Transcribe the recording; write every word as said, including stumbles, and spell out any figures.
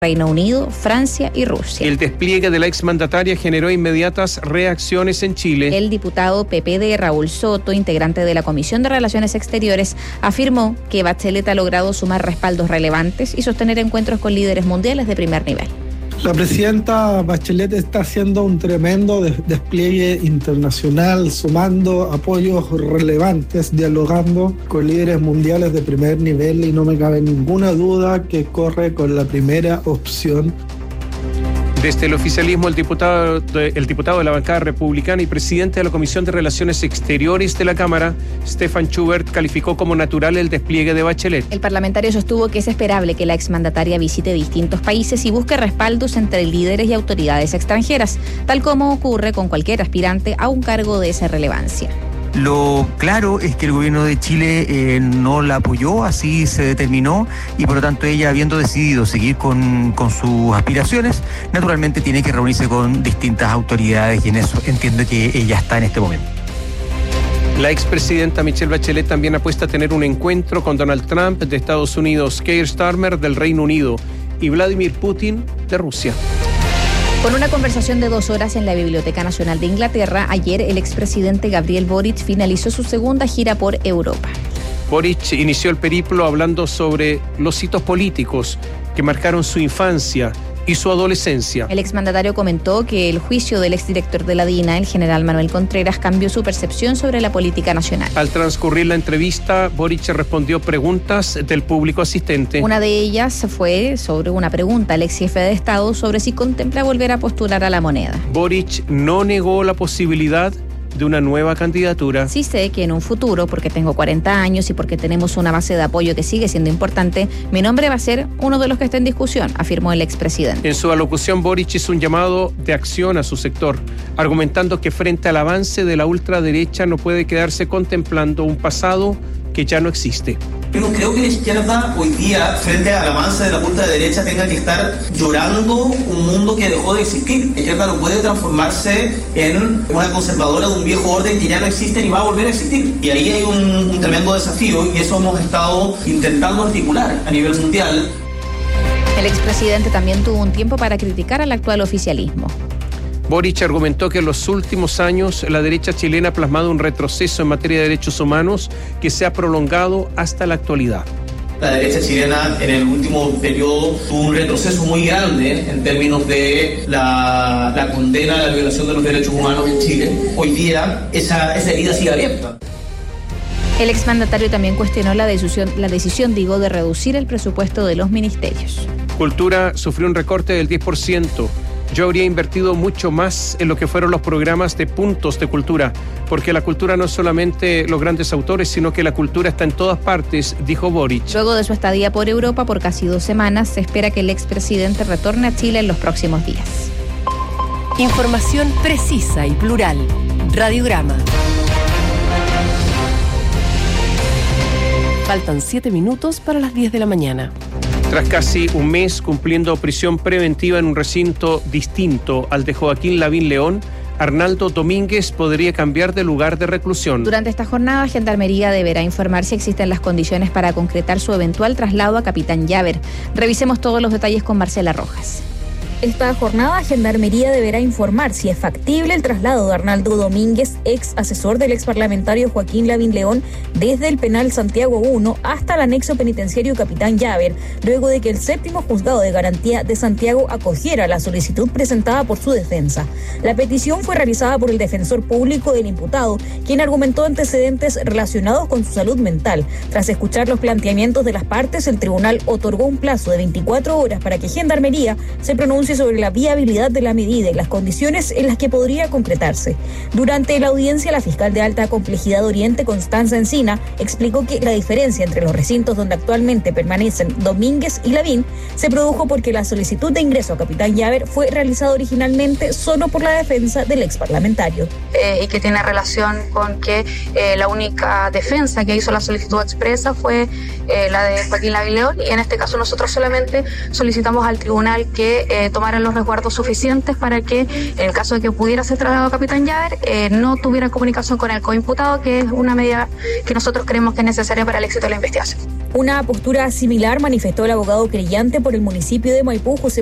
Reino Unido, Francia y Rusia. El despliegue de la exmandataria generó inmediatas reacciones en Chile. El diputado P P D Raúl Soto, integrante de la Comisión de Relaciones Exteriores, afirmó que Bachelet ha logrado sumar respaldos relevantes y sostener encuentros con líderes mundiales de primer nivel. La presidenta Bachelet está haciendo un tremendo despliegue internacional, sumando apoyos relevantes, dialogando con líderes mundiales de primer nivel y no me cabe ninguna duda que corre con la primera opción. Desde el oficialismo, el diputado, de, el diputado de la bancada republicana y presidente de la Comisión de Relaciones Exteriores de la Cámara, Stefan Schubert, calificó como natural el despliegue de Bachelet. El parlamentario sostuvo que es esperable que la exmandataria visite distintos países y busque respaldos entre líderes y autoridades extranjeras, tal como ocurre con cualquier aspirante a un cargo de esa relevancia. Lo claro es que el gobierno de Chile eh, no la apoyó, así se determinó, y por lo tanto ella, habiendo decidido seguir con, con sus aspiraciones, naturalmente tiene que reunirse con distintas autoridades y en eso entiendo que ella está en este momento. La expresidenta Michelle Bachelet también apuesta a tener un encuentro con Donald Trump de Estados Unidos, Keir Starmer del Reino Unido y Vladimir Putin de Rusia. Con una conversación de dos horas en la Biblioteca Nacional de Inglaterra, ayer el expresidente Gabriel Boric finalizó su segunda gira por Europa. Boric inició el periplo hablando sobre los hitos políticos que marcaron su infancia y su adolescencia. El exmandatario comentó que el juicio del exdirector de la DINA, el general Manuel Contreras, cambió su percepción sobre la política nacional. Al transcurrir la entrevista, Boric respondió preguntas del público asistente. Una de ellas fue sobre una pregunta al ex jefe de Estado sobre si contempla volver a postular a la moneda. Boric no negó la posibilidad de una nueva candidatura. Sí sé que en un futuro, porque tengo cuarenta años y porque tenemos una base de apoyo que sigue siendo importante, mi nombre va a ser uno de los que está en discusión, afirmó el expresidente. En su alocución, Boric hizo un llamado de acción a su sector, argumentando que frente al avance de la ultraderecha no puede quedarse contemplando un pasado que ya no existe. Yo no creo que la izquierda hoy día, frente al avance de la ultraderecha, tenga que estar llorando un mundo que dejó de existir. La izquierda no puede transformarse en una conservadora de un viejo orden que ya no existe ni va a volver a existir. Y ahí hay un, un tremendo desafío y eso hemos estado intentando articular a nivel mundial. El expresidente también tuvo un tiempo para criticar al actual oficialismo. Boric argumentó que en los últimos años la derecha chilena ha plasmado un retroceso en materia de derechos humanos que se ha prolongado hasta la actualidad. La derecha chilena en el último periodo tuvo un retroceso muy grande en términos de la, la condena a la violación de los derechos humanos en Chile. Hoy día esa, esa herida sigue abierta. El exmandatario también cuestionó la decisión, la decisión, digo, de reducir el presupuesto de los ministerios. Cultura sufrió un recorte del diez por ciento. Yo habría invertido mucho más en lo que fueron los programas de puntos de cultura, porque la cultura no es solamente los grandes autores, sino que la cultura está en todas partes, dijo Boric. Luego de su estadía por Europa por casi dos semanas, se espera que el expresidente retorne a Chile en los próximos días. Información precisa y plural. Radiograma. Faltan siete minutos para las diez de la mañana. Tras casi un mes cumpliendo prisión preventiva en un recinto distinto al de Joaquín Lavín León, Arnaldo Domínguez podría cambiar de lugar de reclusión. Durante esta jornada, Gendarmería deberá informar si existen las condiciones para concretar su eventual traslado a Capitán Llaver. Revisemos todos los detalles con Marcela Rojas. Esta jornada, Gendarmería deberá informar si es factible el traslado de Arnaldo Domínguez, ex asesor del exparlamentario Joaquín Lavín León, desde el penal Santiago uno hasta el anexo penitenciario Capitán Llaver, luego de que el séptimo juzgado de garantía de Santiago acogiera la solicitud presentada por su defensa. La petición fue realizada por el defensor público del imputado, quien argumentó antecedentes relacionados con su salud mental. Tras escuchar los planteamientos de las partes, el tribunal otorgó un plazo de veinticuatro horas para que Gendarmería se pronuncie sobre la viabilidad de la medida y las condiciones en las que podría concretarse. Durante la audiencia, la fiscal de alta complejidad Oriente, Constanza Encina, explicó que la diferencia entre los recintos donde actualmente permanecen Domínguez y Lavín se produjo porque la solicitud de ingreso a Capitán Llaver fue realizada originalmente solo por la defensa del exparlamentario. Eh, y que tiene relación con que eh, la única defensa que hizo la solicitud expresa fue eh, la de Joaquín Lavín León, y en este caso nosotros solamente solicitamos al tribunal que eh, tome tomaran los resguardos suficientes para que, en el caso de que pudiera ser trasladado a Capitán Llaver, eh, no tuviera comunicación con el coimputado, que es una medida que nosotros creemos que es necesaria para el éxito de la investigación. Una postura similar manifestó el abogado creyente por el municipio de Maipú, José